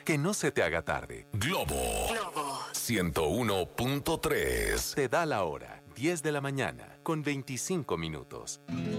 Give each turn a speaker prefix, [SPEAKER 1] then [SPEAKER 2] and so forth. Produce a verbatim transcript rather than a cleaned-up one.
[SPEAKER 1] Que no se te haga tarde.
[SPEAKER 2] Globo. Globo. ciento uno punto tres.
[SPEAKER 1] Te da la hora, diez de la mañana, con veinticinco minutos.